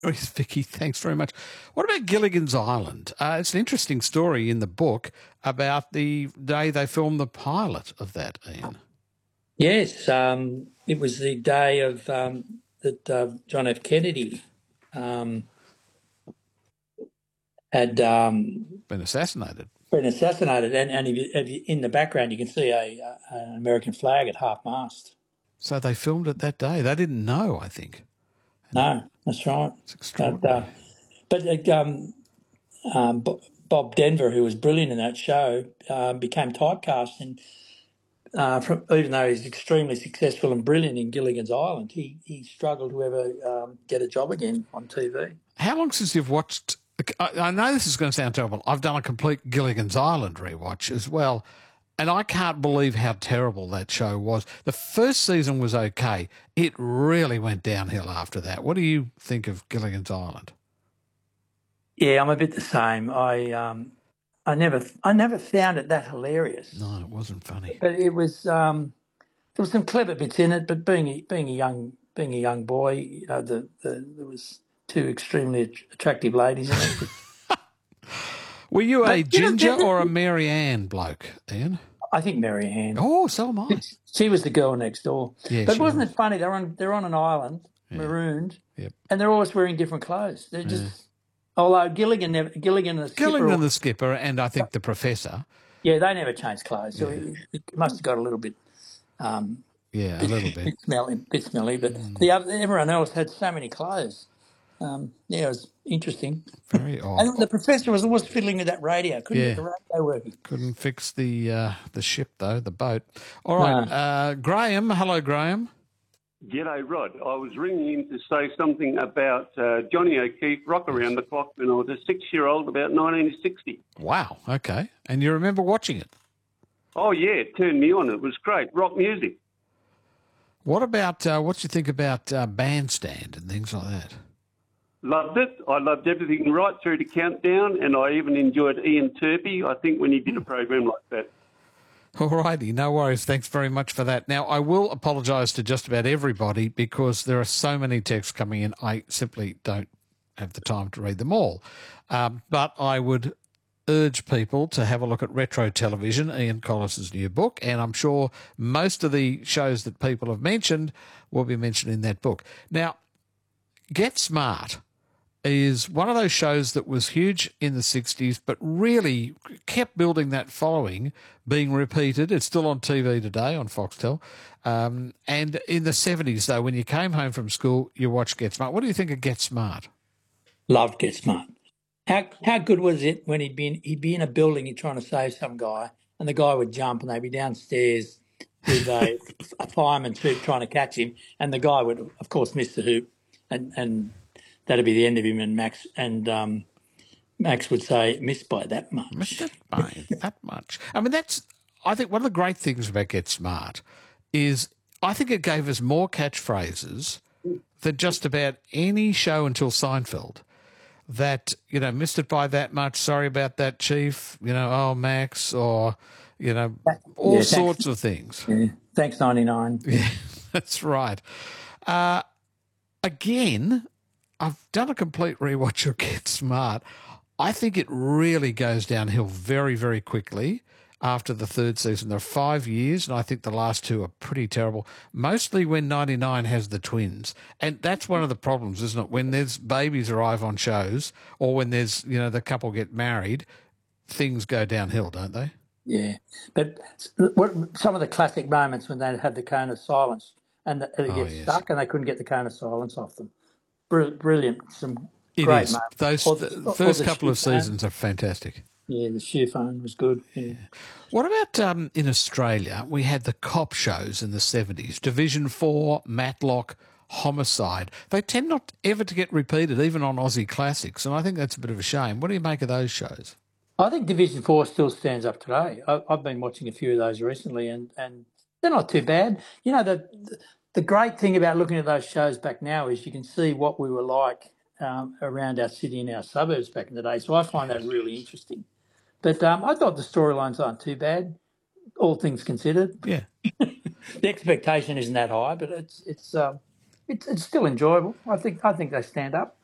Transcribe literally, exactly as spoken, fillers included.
Yes, Vicky, thanks very much. What about Gilligan's Island? Uh, it's an interesting story in the book about the day they filmed the pilot of that, Ian. Yes, um, it was the day of um, that uh, John F. Kennedy um, had um, Been assassinated. been assassinated, and, and if you, if you, in the background you can see a, a an American flag at half mast. So they filmed it that day. They didn't know, I think. No, that's right. It's But uh, extraordinary. but uh, um, um, Bo- Bob Denver, who was brilliant in that show, um, became typecast, and uh, from, even though he's extremely successful and brilliant in Gilligan's Island, he he struggled to ever um, get a job again on T V. How long since you've watched? I, I know this is going to sound terrible. I've done a complete Gilligan's Island rewatch as well, and I can't believe how terrible that show was. The first season was okay. It really went downhill after that. What do you think of Gilligan's Island? Yeah, I'm a bit the same. I um, I never I never found it that hilarious. No, it wasn't funny. But it was um, there was some clever bits in it. But being a, being a young being a young boy, you know, the, the there was two extremely attractive ladies in it. Were you a But, you know, Ginger or a Mary Ann bloke, Ian? I think Mary Ann. Oh, so am I. She was the girl next door. Yeah, but she wasn't was. it funny? They're on they're on an island, Yeah. marooned, Yep. and they're always wearing different clothes. They're just Yeah. although Gilligan never Gilligan and the skipper, Gilligan and the skipper, and I think the professor. yeah, they never changed clothes. So Yeah. it, it must have got a little bit um, Yeah, a little bit. bit smelly, bit smelly. But Mm. the other, everyone else had so many clothes. Um, yeah, it was interesting. Very odd. And the professor was always fiddling with that radio. Couldn't Yeah. get the radio working. Couldn't fix the uh, the ship though, the boat. All right, No. uh, Graham. Hello, Graham. G'day, Rod. I was ringing in to say something about uh, Johnny O'Keefe, Rock Around the Clock, when I was a six-year-old, about nineteen sixty. Wow. Okay, and you remember watching it? Oh, yeah, it turned me on. It was great. Rock music. What about uh, what do you think about uh, Bandstand and things like that? Loved it. I loved everything right through to Countdown, and I even enjoyed Ian Turpie, I think, when he did a program like that. All righty, no worries. Thanks very much for that. Now, I will apologise to just about everybody because there are so many texts coming in. I simply don't have the time to read them all. Um, but I would urge people to have a look at Retro Television, Ian Collis's new book, and I'm sure most of the shows that people have mentioned will be mentioned in that book. Now, Get Smart is one of those shows that was huge in the sixties, but really kept building that following, being repeated. It's still on T V today on Foxtel. Um, and in the seventies, though, when you came home from school, you watched Get Smart. What do you think of Get Smart? Loved Get Smart. How how good was it when he'd be in, he'd be in a building, he'd trying to save some guy, and the guy would jump, and they'd be downstairs with a, a fireman's hoop trying to catch him, and the guy would, of course, miss the hoop, and and that'd be the end of him. And Max and um, Max would say, "Missed by that much." Missed it by that much. I mean, that's. I think one of the great things about Get Smart is I think it gave us more catchphrases than just about any show until Seinfeld. That, you know, missed it by that much, sorry about that, Chief, you know, oh, Max, or, you know, all Yeah, sorts of things. Yeah. Thanks, ninety-nine. Yeah, that's right. Uh, again, I've done a complete rewatch of Get Smart. I think it really goes downhill very, very quickly after the third season. There are five years, and I think the last two are pretty terrible, mostly when ninety-nine has the twins. And that's one of the problems, isn't it? When there's babies arrive on shows or when there's, you know, the couple get married, things go downhill, don't they? Yeah, but what some of the classic moments when they had the cone of silence and they Oh, get yes. stuck and they couldn't get the cone of silence off them. Brill- Brilliant, some It great is. moments. Those Or the, or first the couple of shoe phone. seasons are fantastic. Yeah, the shoe phone was good. Yeah. What about um, in Australia? We had the cop shows in the seventies, Division four, Matlock, Homicide. They tend not ever to get repeated, even on Aussie classics, and I think that's a bit of a shame. What do you make of those shows? I think Division Four still stands up today. I, I've been watching a few of those recently, and, and they're not too bad. You know, the the great thing about looking at those shows back now is you can see what we were like um, around our city and our suburbs back in the day. So I find that really interesting. But um, I thought the storylines aren't too bad, all things considered. Yeah. The expectation isn't that high, but it's it's um, it's it's still enjoyable. I think I think they stand up.